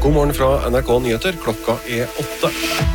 God morgen fra NRK Nyheter, klokka 8.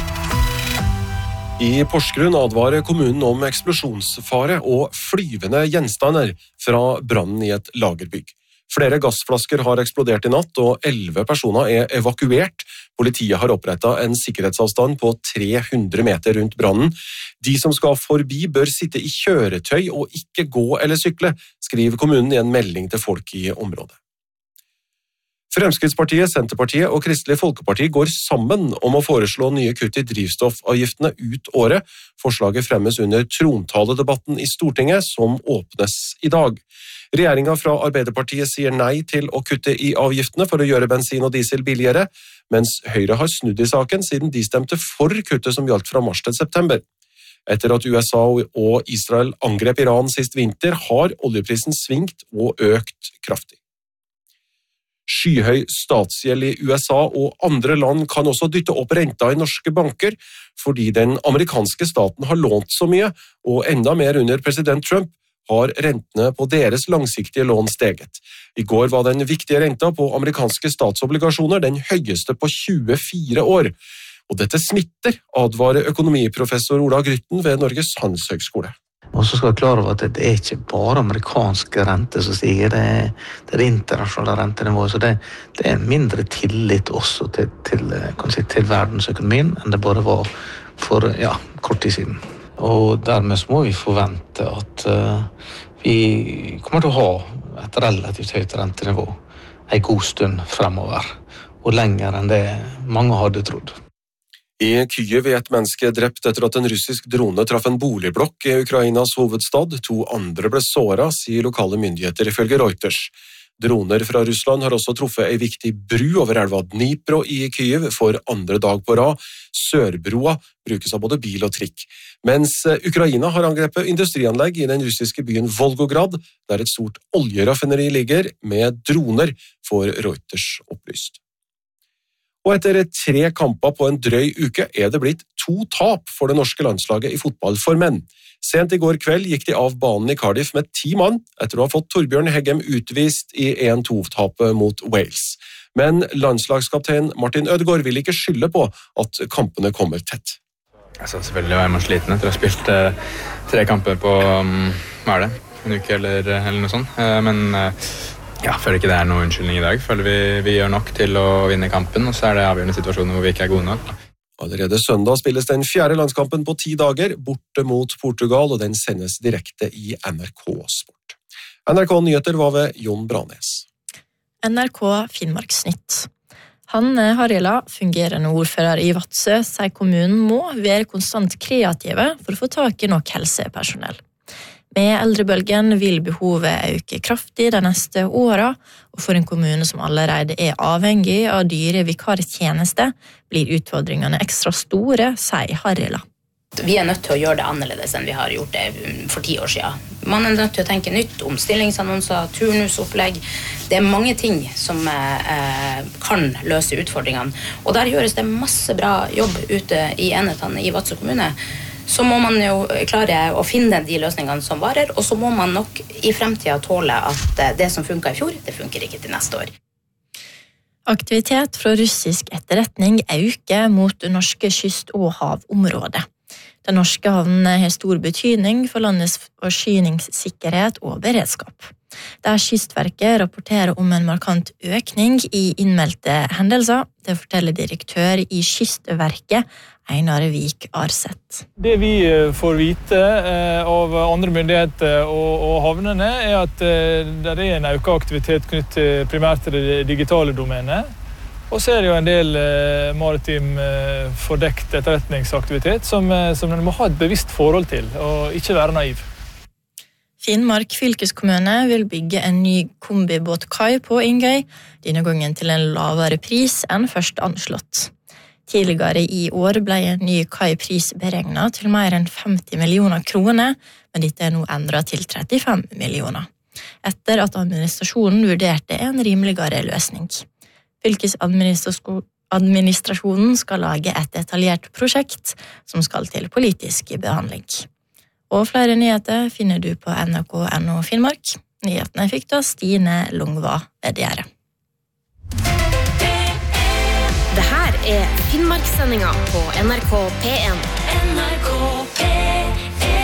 I Porsgrunn advarer kommunen om eksplosjonsfare og flyvende gjenstander fra brannen i et lagerbygg. Flere gassflasker har eksplodert i natt, og 11 personer er evakuert. Politiet har opprettet en sikkerhetsavstand på 300 meter rundt brannen. De som skal forbi bør sitte i kjøretøy og ikke gå eller sykle, skriver kommunen i en melding til folk i området. Fremskrittspartiet, Senterpartiet og Kristelig Folkeparti går sammen om å foreslå nye kutt i drivstoffavgiftene ut året. Forslaget fremmes under trontaledebatten i Stortinget, som åpnes i dag. Regjeringen fra Arbeiderpartiet sier nei til å kutte i avgiftene for å gjøre bensin og diesel billigere, mens Høyre har snudd i saken siden de stemte for kuttet som gjaldt fra mars til september. Etter at USA og Israel angrep Iran sist vinter, har oljeprisen svingt og økt kraftig. Skyhøy statsgjeld i USA og andre land kan også dytte opp renta i norske banker, fordi den amerikanske staten har lånt så mye, og enda mer under president Trump, har rentene på deres langsiktige lån steget. I går var den viktige renta på amerikanske statsobligasjoner den høyeste på 24 år. Og dette smitter, advarer økonomiprofessor Ola Grytten ved Norges Handelshøyskole. Og så skal vi klare over at det er ikke bare amerikanske renter som stiger, det er det internasjonale rentenivået, så det er mindre tillit også til verdensøkonomien enn det bare var for kort tid siden. Og dermed må vi forvente at vi kommer til å ha et relativt høyt rentenivå en god stund fremover, og lenger enn det mange hadde trodd. I Kyiv er et menneske drept etter at en russisk drone traff en boligblokk i Ukrainas hovedstad. 2 andre ble såret, sier lokale myndigheter ifølge Reuters. Droner fra Russland har også truffet en viktig bru over elva Dnipro i Kyiv for andre dag på rad. Sørbroa brukes av både bil og trikk. Mens Ukraina har angrepet industrianlegg i den russiske byen Volgograd, der et stort oljeraffineri ligger, med droner, får Reuters opplyst. Og etter 3 kamper på en drøy uke er det blitt 2 tap for det norske landslaget i fotball for menn. Sent i går kveld gikk de av banen i Cardiff med 10 mann, etter å ha fått Torbjørn Heggem utvist i 1-2-tapet mot Wales. Men landslagskaptein Martin Ødegaard vil ikke skylde på at kampene kommer tett. Altså, selvfølgelig var jeg sliten etter å ha spilt 3 kamper på en uke eller noe sånt. Men jeg føler ikke det er noe unnskyldning i dag. Føler vi gjør nok til å vinne kampen, og så er det avgjørende situasjoner hvor vi ikke er gode nok. Allerede søndag spilles den 4. landskampen på 10 dager, borte mot Portugal, og den sendes direkte i NRK Sport. NRK Nyheter var ved Jon Branes. NRK Finnmarksnytt. Hanne Harjela, fungerende ordfører i Vadsø, sier kommunen må være konstant kreative for å få tak i nok helsepersonell. Med eldrebølgen vil behovet øke kraftig de neste årene, og for en kommune som allerede er avhengig av dyre vikartjenester, blir utfordringene ekstra store, sier Harjela. Vi er nødt til å gjøre det annerledes enn vi har gjort det for 10 år siden. Man er nødt til å tenke nytt, omstillingsannonser, turnusopplegg. Det er mange ting som kan løse utfordringene, og der gjøres det masse bra jobb ute i enhetene i Vadsø kommune. Så må man jo klare å finne de løsningene som varer, og så må man nok i fremtiden tåle at det som funket i fjor, det funker ikke til neste år. Aktivitet fra russisk etterretning øker mot norske kyst- og havområder. Den norske havnen har stor betydning for landets forsyningssikkerhet og beredskap. Der Kystverket rapporterer om en markant økning i innmeldte hendelser, det forteller direktør i Kystverket, Einar Vik Arseth. Det vi får vite av andre myndigheter og havnene er at det er en økt aktivitet knyttet primært til det digitale domenet. Og så er det jo en del maritim fordekt etterretningsaktivitet som man må ha et bevisst forhold til, og ikke være naiv. Finnmark fylkeskommune vil bygge en ny kombibåtkai på Ingøy, denne gangen til en lavere pris enn først anslått. Tidligere i år ble en ny kaipris beregnet til mer enn 50 millioner kroner, men dette er nå endret til 35 millioner. Etter at administrasjonen vurderte en rimeligere løsning. Fylkesadministrasjonen skal lage et detaljert prosjekt som skal til politisk behandling. Og flere nyheter finner du på NRK.no Finnmark. Nyhetene fikk da Stine Lungva Vedgjerde. Finnmarkssendinga på NRK P1. NRK P1.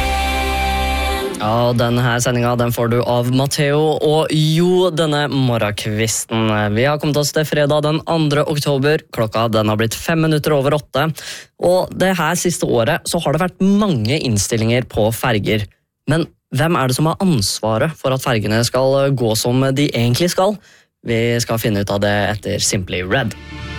Ja, denne sendinga den får du av Matteo og Jo denne morgenkvisten. Vi har kommet oss til fredag den 2. oktober. Klokka den har blitt 5 minutter over 8. Og det her siste året så har det vært mange innstillinger på ferger. Men hvem er det som har ansvaret for at fergene skal gå som de egentlig skal? Vi skal finne ut av det etter Simply Red.